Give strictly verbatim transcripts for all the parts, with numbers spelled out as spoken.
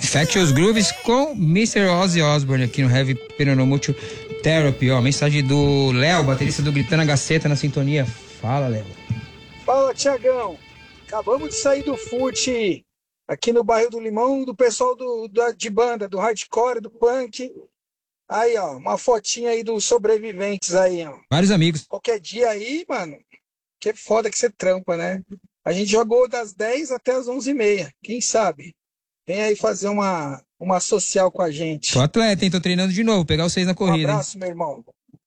Infectious Grooves com mister Ozzy Osbourne aqui no Heavy Peronomútil Therapy, ó. Mensagem do Léo, baterista do Gritando a Gaceta na sintonia. Fala, Léo. Fala, Tiagão. Acabamos de sair do fute aqui no bairro do Limão, do pessoal do, do, de banda, do hardcore, do punk. Aí, ó, uma fotinha aí dos sobreviventes aí, ó. Vários amigos. Qualquer dia aí, mano, que foda que você trampa, né? A gente jogou das dez até as onze e meia, quem sabe? Vem aí fazer uma, uma social com a gente. Sou atleta, hein? Tô treinando de novo, pegar vocês na corrida. Um abraço, hein? meu irmão.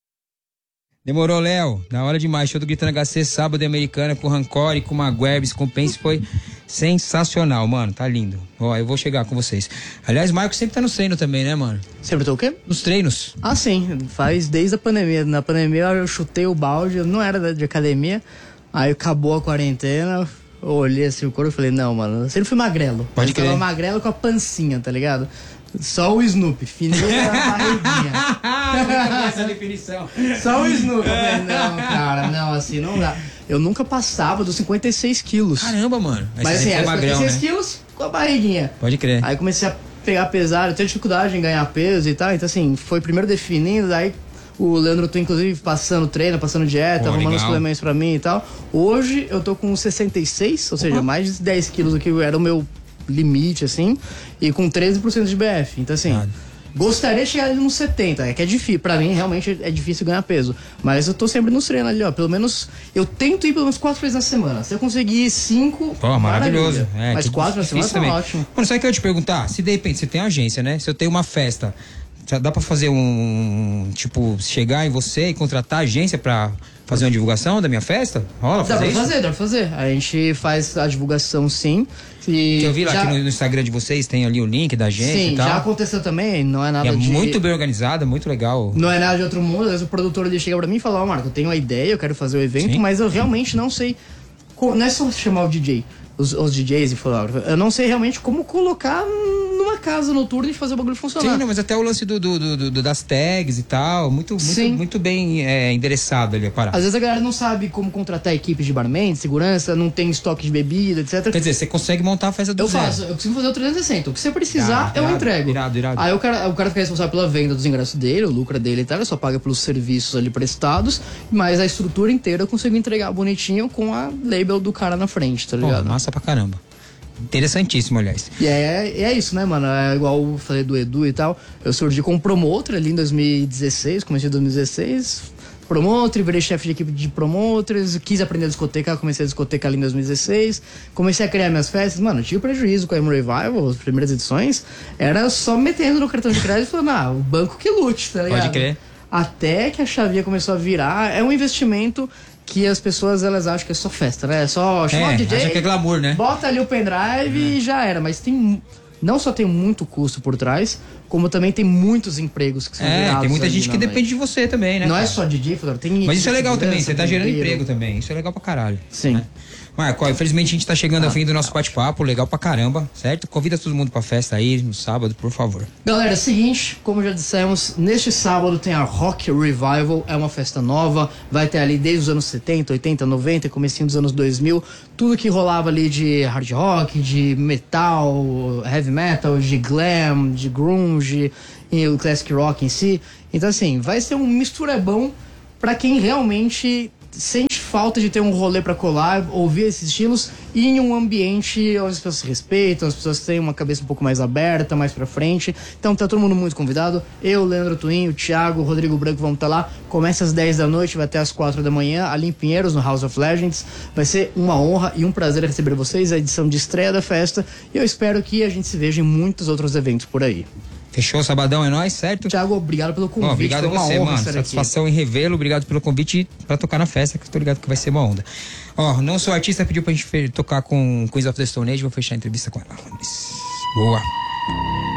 Demorou, Léo. Da hora demais. Show do Gritando H C, sábado de Americana, com Rancore, com Maguebs, com Pense, foi sensacional, mano. Tá lindo. Ó, eu vou chegar com vocês. Aliás, Marco sempre tá no treino também, né, mano? Sempre tô o quê? Nos treinos. Ah, sim. Faz desde a pandemia. Na pandemia eu chutei o balde, eu não era de academia. Aí acabou a quarentena, eu olhei assim o corpo e falei, não, mano, eu sempre fui magrelo. Pode crer. Eu tava magrelo com a pancinha, tá ligado? Só o Snoopy, fininho na barriguinha. Essa definição. Só o Snoopy. Eu falei, não, cara, não, assim, não dá. Eu nunca passava dos cinquenta e seis quilos. Caramba, mano. Aí Mas você assim, é era magrão, cinquenta e seis né? quilos com a barriguinha. Pode crer. Aí comecei a pegar pesado, eu tenho dificuldade em ganhar peso e tal. Então, assim, foi primeiro definindo, daí o Leandro tô inclusive passando treino, passando dieta, Pô, arrumando legal. os suplementos pra mim e tal. Hoje eu tô com sessenta e seis, ou seja, mais de dez quilos do que era o meu limite, assim, e com treze por cento de B F. Então, assim, Nada. gostaria de chegar ali nos setenta, é que é difícil, pra mim realmente é difícil ganhar peso, mas eu tô sempre nos treinos ali, ó, pelo menos, eu tento ir pelo menos quatro vezes na semana, se eu conseguir cinco, Pô, maravilhoso. É, mas que quatro na semana difícil tá também. ótimo. Mano, sabe o que eu ia te perguntar? Se de repente você tem agência, né? Se eu tenho uma festa, já dá pra fazer um, tipo, chegar em você e contratar a agência pra fazer uma divulgação da minha festa? Rola Dá fazer pra isso? fazer, dá pra fazer. A gente faz a divulgação, sim. E Que eu vi lá já, que no, no Instagram de vocês tem ali o link da agência sim, e tal. já aconteceu também, não é nada E é de... muito bem organizada, muito legal. Não é nada de outro mundo, às vezes o produtor ele chega pra mim e fala, ó, Marco, eu tenho uma ideia, eu quero fazer o evento, Sim. mas eu realmente não sei, co- não é só chamar o D J, os, os D Js e fotógrafos, eu não sei realmente como colocar numa casa noturna e fazer o bagulho funcionar. Sim, não, mas até o lance do, do, do- do- das tags e tal, muito, muito, Sim. muito bem é, endereçado ali a parada. Às vezes a galera não sabe como contratar equipe de barman, de segurança, não tem estoque de bebida, etcétera. Quer dizer, você consegue montar a festa do Eu zero. faço, eu consigo fazer o trezentos e sessenta. O que você precisar, Irado, eu irado, entrego. irado, irado. Aí o cara, o cara fica responsável pela venda dos ingressos dele, o lucro dele e tal, ele só paga pelos serviços ali prestados, mas a estrutura inteira eu consigo entregar bonitinho com a label do cara na frente, tá Pô, ligado? massa pra caramba. Interessantíssimo, aliás. E é, é isso, né, mano? É igual eu falei do Edu e tal. Eu surgi como promotor ali em dois mil e dezesseis, comecei em dois mil e dezesseis. Promotor, virei chefe de equipe de promotores, quis aprender a discoteca, comecei a discoteca ali em dois mil e dezesseis. Comecei a criar minhas festas, mano, eu tive prejuízo com a Emo Revival, as primeiras edições. Era só metendo no cartão de crédito e falando, ah, o banco que lute, tá ligado? Pode crer. Até que a chavinha começou a virar. É um investimento que as pessoas elas acham que é só festa, né? É só chamar É, o D J, acha que é glamour, né? bota ali o pendrive e já era. Mas tem mu- não só tem muito custo por trás, como também tem muitos empregos que são É, gerados tem muita ali gente que na depende de você também, né? Não é cara? só D J, Fedor, tem Mas isso é legal também, segurança, você tá gerando bombeiro. emprego também. Isso é legal pra caralho. Sim. né? Marco, ó, infelizmente a gente tá chegando ao fim do nosso bate-papo, legal pra caramba, certo? Convida todo mundo pra festa aí no sábado, por favor. Galera, é o seguinte, como já dissemos, neste sábado tem a Rock Revival, é uma festa nova, vai ter ali desde os anos setenta, oitenta, noventa, comecinho dos anos dois mil, tudo que rolava ali de hard rock, de metal, heavy metal, de glam, de grunge, e o classic rock em si. Então assim, vai ser um misturebão pra quem realmente sente falta de ter um rolê pra colar, ouvir esses estilos e em um ambiente onde as pessoas se respeitam, as pessoas têm uma cabeça um pouco mais aberta, mais pra frente. Então tá todo mundo muito convidado. Eu, Leandro Twin, o Thiago, o Rodrigo Branco vamos estar lá. Começa às dez da noite, vai até às quatro da manhã, ali em Pinheiros, no House of Legends. Vai ser uma honra e um prazer receber vocês, a edição de estreia da festa. E eu espero que a gente se veja em muitos outros eventos por aí. Fechou, sabadão é nóis, certo? Thiago, obrigado pelo convite. Ó, obrigado a foi uma você, honra mano. estar Satisfação em revê-lo, obrigado pelo convite pra tocar na festa, que eu tô ligado que vai ser uma onda. Ó, não sou artista, pediu pra gente fe- tocar com Queens of the Stone Age, vou fechar a entrevista com ela. Boa.